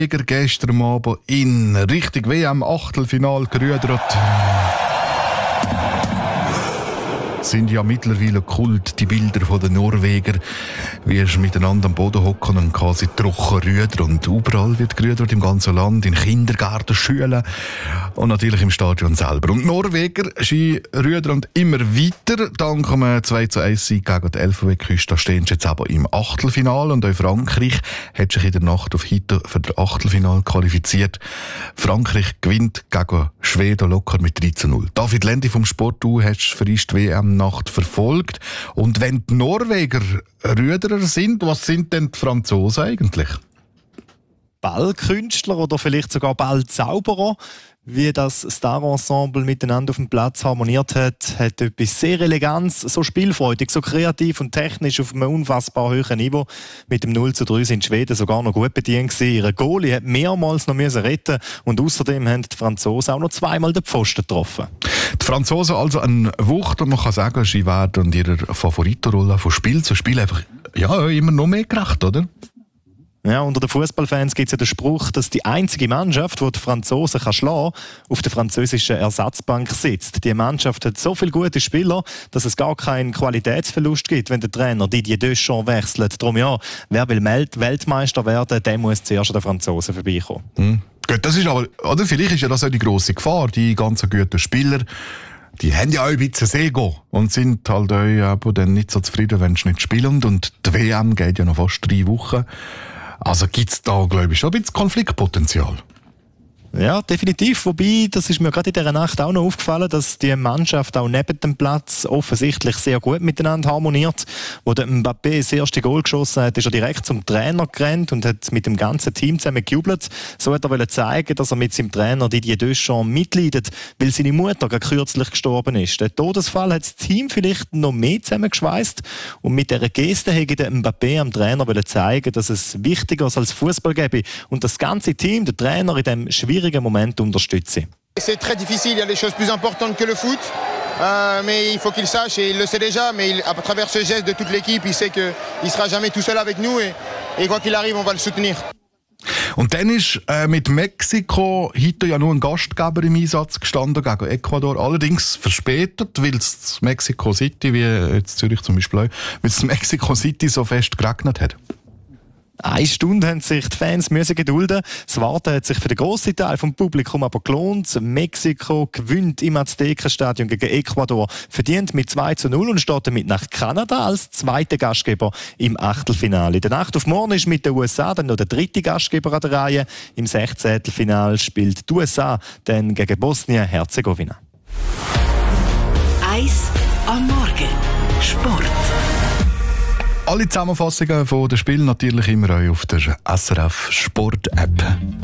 Gestern Abend in Richtung WM-Achtelfinal gerudert. Sind ja mittlerweile Kult, die Bilder von den Norweger, wie sie miteinander am Boden hocken und quasi trocken rüdern. Und überall wird gerudert, im ganzen Land, in Kindergärten, Schulen und natürlich im Stadion selber. Und die Norweger rudern immer weiter. Dank einem 2:1 gegen die LVW-Küste stehen sie jetzt aber im Achtelfinale. Und auch Frankreich hat sich in der Nacht auf heute für das Achtelfinale qualifiziert. Frankreich gewinnt gegen Schweden locker mit 3:0. David Lendi vom Sport, du hast für uns die WM-Nacht verfolgt. Und wenn die Norweger Rüderer sind, was sind denn die Franzosen eigentlich? Ballkünstler oder vielleicht sogar Ballzauberer. Wie das Star-Ensemble miteinander auf dem Platz harmoniert hat etwas sehr Elegantes, so spielfreudig, so kreativ und technisch auf einem unfassbar hohen Niveau. Mit dem 0:3 sind die Schweden sogar noch gut bedient gewesen. Ihre Goalie hat mehrmals noch retten und außerdem haben die Franzosen auch noch zweimal den Pfosten getroffen. Die Franzosen also eine Wucht und man kann sagen, sie werden ihrer Favoritenrolle von Spiel zu Spiel einfach immer noch mehr gerecht, oder? Ja, unter den Fußballfans gibt es ja den Spruch, dass die einzige Mannschaft, die Franzosen schlagen kann, auf der französischen Ersatzbank sitzt. Die Mannschaft hat so viele gute Spieler, dass es gar keinen Qualitätsverlust gibt, wenn der Trainer Didier Deschamps wechselt. Darum wer will Weltmeister werden, der muss zuerst an den Franzosen vorbeikommen. Gut, das ist aber, oder vielleicht ist ja das auch die grosse Gefahr, die ganzen guten Spieler, die haben ja auch ein bisschen Ego und sind halt auch dann nicht so zufrieden, wenn sie nicht spielen. Und die WM geht ja noch fast 3 Wochen. Also gibt es da, glaube ich, schon ein bisschen Konfliktpotenzial. Ja, definitiv. Wobei, das ist mir gerade in dieser Nacht auch noch aufgefallen, dass die Mannschaft auch neben dem Platz offensichtlich sehr gut miteinander harmoniert. Wo der Mbappé das erste Goal geschossen hat, ist er direkt zum Trainer gerannt und hat mit dem ganzen Team zusammen gejubelt. So hat er zeigen, dass er mit seinem Trainer Didier Deschamps mitleidet, weil seine Mutter gerade kürzlich gestorben ist. Der Todesfall hat das Team vielleicht noch mehr zusammengeschweißt und mit dieser Geste hätte der Mbappé am Trainer zeigen, dass es wichtiger ist als Fußball gäbe und das ganze Team, der Trainer in diesem schwierigen Moment unterstützen. C'est très difficile, il y a des choses plus importantes que le foot, mais il faut qu'il sache et il le sait déjà, mais à travers ce geste de toute l'équipe, il sait qu'il ne sera jamais tout seul avec nous et quoi qu'il arrive, on va le soutenir. Und dann ist mit Mexiko heute ja nur ein Gastgeber im Einsatz gestanden gegen Ecuador, allerdings verspätet, weil es Mexico City, wie jetzt Zürich zum Beispiel auch, weil es Mexico City so fest geregnet hat. 1 Stunde haben sich die Fans gedulden. Das Warten hat sich für den grossen Teil vom Publikum aber gelohnt. Mexiko gewinnt im Aztekenstadion gegen Ecuador, verdient mit 2:0 und steht damit nach Kanada als zweiter Gastgeber im Achtelfinale. In der Nacht auf morgen ist mit den USA dann noch der dritte Gastgeber an der Reihe. Im 16. Finale spielt die USA dann gegen Bosnien-Herzegowina. 1 am Morgen. Sport. Alle Zusammenfassungen von den Spielen natürlich immer auch auf der SRF Sport App.